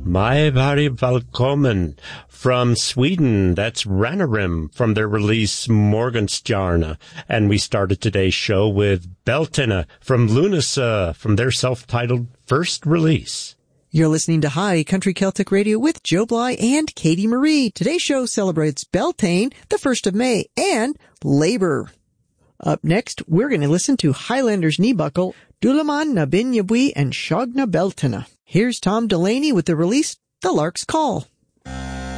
My very välkommen. From Sweden, that's Ranarim from their release Morgenstjärna. And we started today's show with Beltena from Lunasa from their self-titled first release. You're listening to High Country Celtic Radio with Joe Bly and Katie Marie. Today's show celebrates Beltane, the 1st of May, and Labor. Up next, we're going to listen to Highlanders Kneebuckle, Dulaman na Binyabui and Shogna Beltena. Here's Tom Delaney with the release, The Lark's Call.